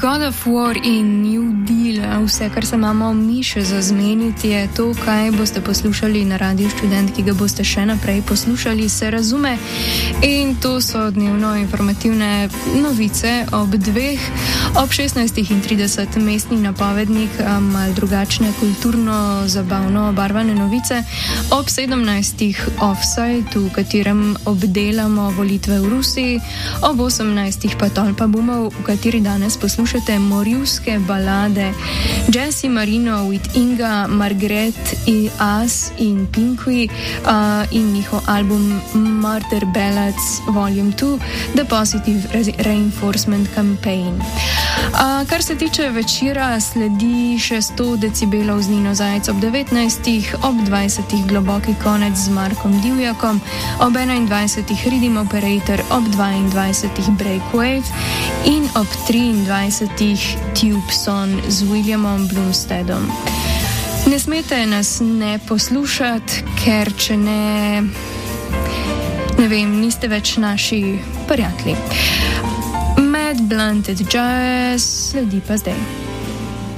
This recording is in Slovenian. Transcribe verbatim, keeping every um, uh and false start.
God of War in New Deal, vse, kar se imamo mi še za zmeniti, je to, kaj boste poslušali na Radiu Študent, ki ga boste še naprej poslušali, se razume. In to so dnevno informativne novice ob dveh, ob šestnajstih in trideset mestni napovednik, malo drugačne kulturno, zabavno obarvane novice, ob sedemnajstih Offside, v katerem obdelamo volitve v Rusiji, ob osemnajstih pa Tolpa bumov, v kateri danes poslušate morilske balade Jesse Marino with Inga, Margaret i As in Pinky uh, in njihov album Murder Ballads Volume two, The Positive Reinforcement Campaign. Uh, kar se tiče večera, sledi še sto decibelov z Nino Zajec ob devetnajstih, ob dvajsetih Globoki konec z Markom Divjakom, ob enaindvajsetih Rhythm Operator, ob dvaindvajsetih Breakwave in ob triindvajsetih Tube Son z Williamom Blumstedom. Ne smete nas ne poslušati, ker če ne, ne vem, niste več naši prijatelji. Mad Blunted Jazz sledi pa zdaj.